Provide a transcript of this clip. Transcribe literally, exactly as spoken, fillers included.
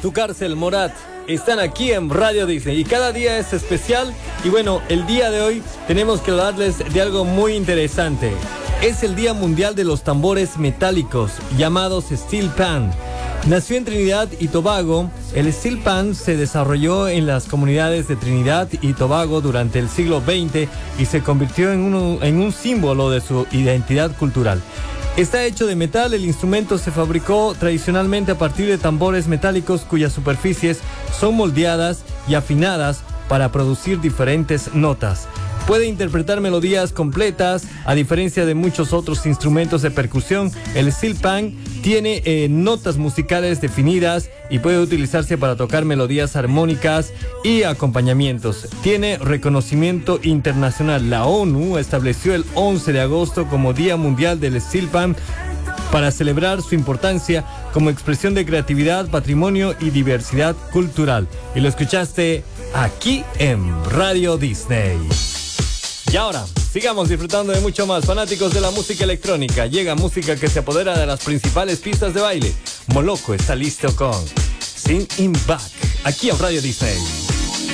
Tu Cárcel, Morat, están aquí en Radio Disney y cada día es especial. Y bueno, el día de hoy tenemos que hablarles de algo muy interesante. Es el Día Mundial de los Tambores Metálicos, llamados Steel Pan. Nació en Trinidad y Tobago. El Steel Pan se desarrolló en las comunidades de Trinidad y Tobago durante el siglo veinte y se convirtió en un, en un símbolo de su identidad cultural. Está hecho de metal. El instrumento se fabricó tradicionalmente a partir de tambores metálicos cuyas superficies son moldeadas y afinadas para producir diferentes notas. Puede interpretar melodías completas. A diferencia de muchos otros instrumentos de percusión, el steel pan tiene eh, notas musicales definidas y puede utilizarse para tocar melodías armónicas y acompañamientos. Tiene reconocimiento internacional. La ONU estableció el once de agosto como Día Mundial del Steel Pan para celebrar su importancia como expresión de creatividad, patrimonio y diversidad cultural. Y lo escuchaste aquí en Radio Disney. Y ahora, sigamos disfrutando de mucho más. Fanáticos de la música electrónica, llega música que se apodera de las principales pistas de baile. Moloko está listo con Sing In Back, aquí en Radio Disney.